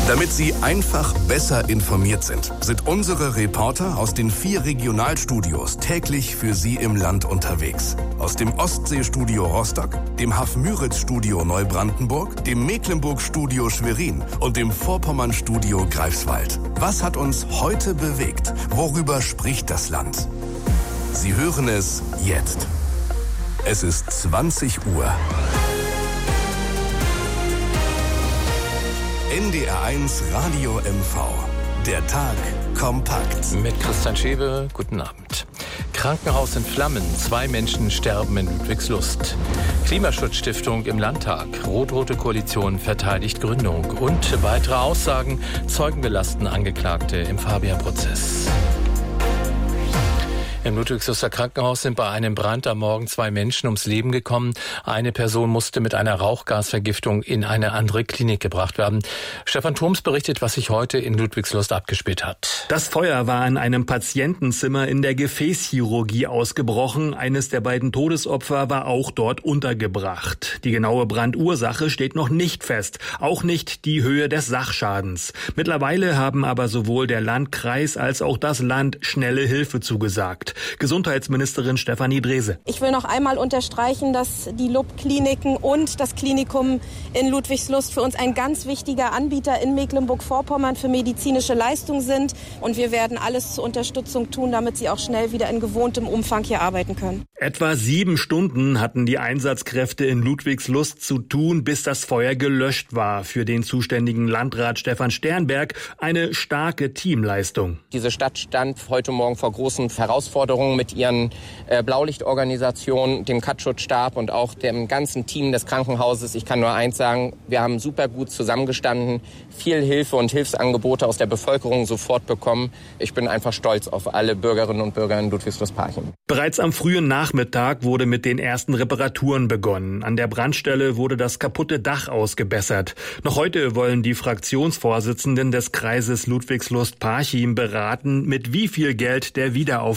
Damit Sie einfach besser informiert sind unsere Reporter aus den 4 Regionalstudios täglich für Sie im Land unterwegs. Aus dem Ostseestudio Rostock, dem Haff-Müritz-Studio Neubrandenburg, dem Mecklenburg-Studio Schwerin und dem Vorpommern-Studio Greifswald. Was hat uns heute bewegt? Worüber spricht das Land? Sie hören es jetzt. Es ist 20 Uhr. NDR1 Radio MV. Der Tag kompakt. Mit Christian Schewe, guten Abend. Krankenhaus in Flammen, 2 Menschen sterben in Ludwigslust. Klimaschutzstiftung im Landtag, rot-rote Koalition verteidigt Gründung. Und weitere Aussagen, Zeugen belasten Angeklagte im Fabian-Prozess. Im Ludwigsluster Krankenhaus sind bei einem Brand am Morgen 2 Menschen ums Leben gekommen. Eine Person musste mit einer Rauchgasvergiftung in eine andere Klinik gebracht werden. Stefan Thoms berichtet, was sich heute in Ludwigslust abgespielt hat. Das Feuer war in einem Patientenzimmer in der Gefäßchirurgie ausgebrochen. Eines der beiden Todesopfer war auch dort untergebracht. Die genaue Brandursache steht noch nicht fest, auch nicht die Höhe des Sachschadens. Mittlerweile haben aber sowohl der Landkreis als auch das Land schnelle Hilfe zugesagt. Gesundheitsministerin Stefanie Drese. Ich will noch einmal unterstreichen, dass die LUB-Kliniken und das Klinikum in Ludwigslust für uns ein ganz wichtiger Anbieter in Mecklenburg-Vorpommern für medizinische Leistung sind. Und wir werden alles zur Unterstützung tun, damit sie auch schnell wieder in gewohntem Umfang hier arbeiten können. Etwa 7 Stunden hatten die Einsatzkräfte in Ludwigslust zu tun, bis das Feuer gelöscht war. Für den zuständigen Landrat Stefan Sternberg eine starke Teamleistung. Diese Stadt stand heute Morgen vor großen Herausforderungen mit ihren Blaulichtorganisationen, dem Katzschutzstab und auch dem ganzen Team des Krankenhauses. Ich kann nur eins sagen, wir haben super gut zusammengestanden, viel Hilfe und Hilfsangebote aus der Bevölkerung sofort bekommen. Ich bin einfach stolz auf alle Bürgerinnen und Bürger in Ludwigslust-Parchim. Bereits am frühen Nachmittag wurde mit den ersten Reparaturen begonnen. An der Brandstelle wurde das kaputte Dach ausgebessert. Noch heute wollen die Fraktionsvorsitzenden des Kreises Ludwigslust-Parchim beraten, mit wie viel Geld der Wiederaufbau